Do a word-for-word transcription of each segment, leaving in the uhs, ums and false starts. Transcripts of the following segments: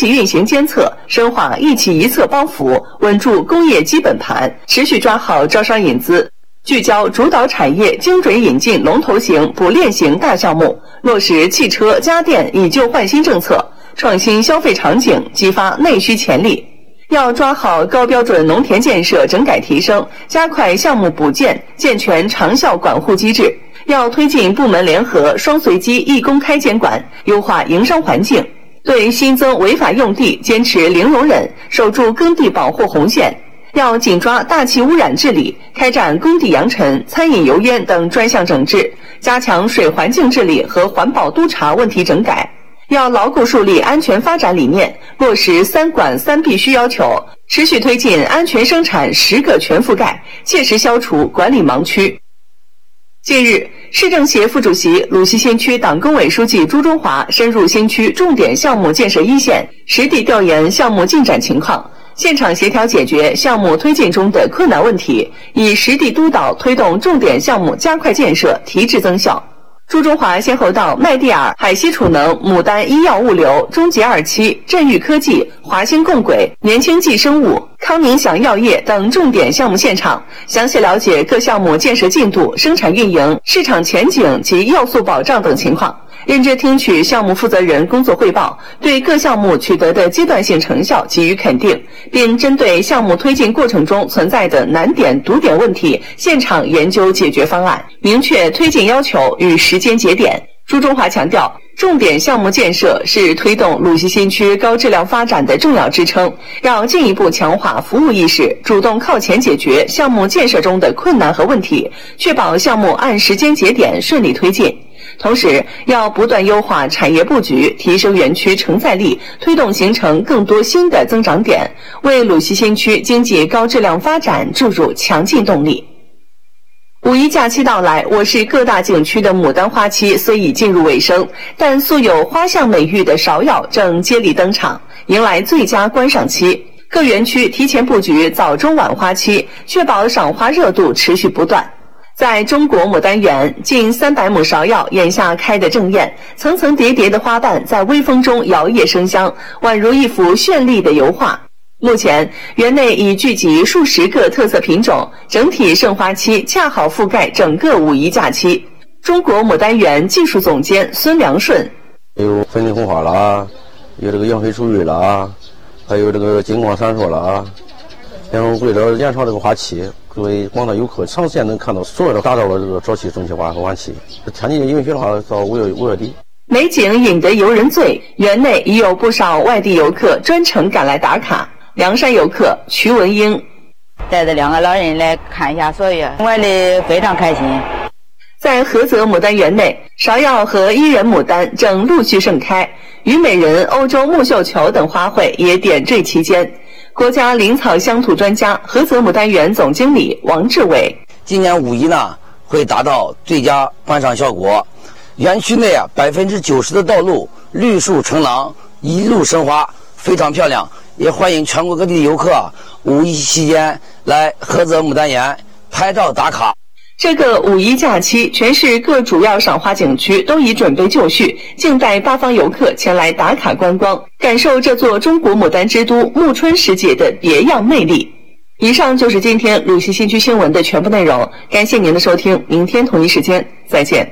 级运行监测，深化一企一策帮扶，稳住工业基本盘，持续抓好招商引资，聚焦主导产业，精准引进龙头型、补链型大项目，落实汽车、家电以旧换新政策，创新消费场景，激发内需潜力。要抓好高标准农田建设整改提升，加快项目补建，健全长效管护机制。要推进部门联合、双随机、一公开监管，优化营商环境。对新增违法用地坚持零容忍，守住耕地保护红线。要紧抓大气污染治理，开展工地扬尘、餐饮油烟等专项整治，加强水环境治理和环保督查问题整改。要牢固树立安全发展理念，落实三管三必须要求，持续推进安全生产十个全覆盖，切实消除管理盲区。近日，市政协副主席、鲁西新区党工委书记朱中华深入新区重点项目建设一线，实地调研项目进展情况，现场协调解决项目推进中的困难问题，以实地督导推动重点项目加快建设，提质增效。朱中华先后到麦地尔、海西储能、牡丹医药物流、中捷二期、振裕科技、华兴共轨、年轻计生物、康宁祥药业等重点项目现场，详细了解各项目建设进度、生产运营、市场前景及要素保障等情况，认真听取项目负责人工作汇报，对各项目取得的阶段性成效给予肯定，并针对项目推进过程中存在的难点、堵点问题，现场研究解决方案，明确推进要求与时间节点。朱中华强调，重点项目建设是推动鲁西新区高质量发展的重要支撑，要进一步强化服务意识，主动靠前解决项目建设中的困难和问题，确保项目按时间节点顺利推进。同时，要不断优化产业布局，提升园区承载力，推动形成更多新的增长点，为鲁西新区经济高质量发展注入强劲动力。五一假期到来，我市各大景区的牡丹花期虽已进入尾声，但素有花象美誉的芍药正接力登场，迎来最佳观赏期。各园区提前布局早中晚花期，确保赏花热度持续不断。在中国牡丹园，近三百亩芍药眼下开得正艳，层层叠叠的花瓣在微风中摇曳生香，宛如一幅绚丽的油画。目前，园内已聚集数十个特色品种，整体盛花期恰好覆盖整个五一假期。中国牡丹园技术总监孙良顺： 有粉锦红花啦，有这个杨飞淑蕊啦，还有这个金光闪烁啦。然后为了延长这个花期，作为广大游客长时间能看到所有的打造了这个早期中期花和晚期。天气允许的话，到五月五月底。 美景引得游人醉，园内已有不少外地游客专程赶来打卡。凉山游客徐文英带着两个老人来看一下所有，玩得非常开心。 在菏泽牡丹园内，芍药和伊人牡丹正陆续盛开，虞美人、欧洲木绣球等花卉也点缀其间。国家林草乡土专家、菏泽牡丹园总经理王志伟： 今年五一呢，会达到最佳观赏效果。园区内啊，百分之九十的道路绿树成廊，一路生花，非常漂亮。也欢迎全国各地的游客五一期间来菏泽牡丹园拍照打卡。 这个五一假期，全市各主要赏花景区都已准备就绪，静待八方游客前来打卡观光，感受这座中国牡丹之都暮春时节的别样魅力。以上就是今天鲁西新区新闻的全部内容，感谢您的收听，明天同一时间再见。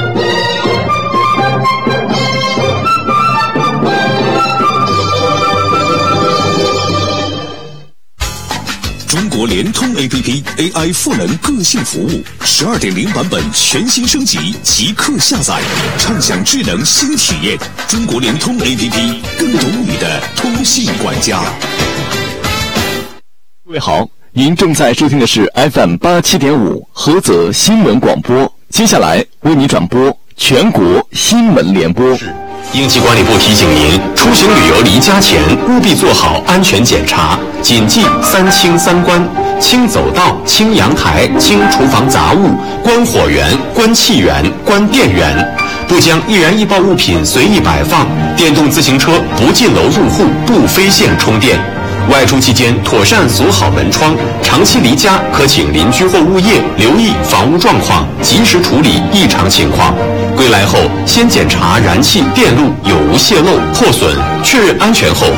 中国联通 A P P A I 赋能个性服务 十二点零 版本全新升级，即刻下载，畅享智能新体验。中国联通 A P P 更懂你的通信管家。 各位好，您正在收听的是 F M 八七点五 菏泽新闻广播，接下来为你转播全国新闻联播。 应急管理部提醒您，出行旅游离家前务必做好安全检查，谨记三清三关：清走道、清阳台、清厨房杂物，关火源、关气源、关电源。不将易燃易爆物品随意摆放，电动自行车不进楼入户，不飞线充电。外出期间妥善锁好门窗，长期离家可请邻居或物业留意房屋状况，及时处理异常情况。归来后先检查燃气电路有无泄漏破损，确认安全后